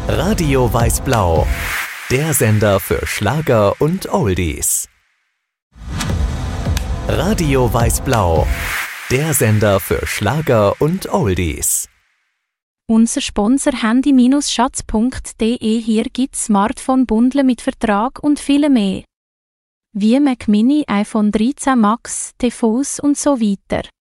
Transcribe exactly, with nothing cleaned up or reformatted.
Radio Weiß-Blau, der Sender für Schlager und Oldies. Radio Weiß-Blau, der Sender für Schlager und Oldies. Unser Sponsor handy Schatz punkt de. Hier gibt's Smartphone-Bundle mit Vertrag und viele mehr. Wie Mac Mini, iPhone dreizehn Max, T V s und so weiter.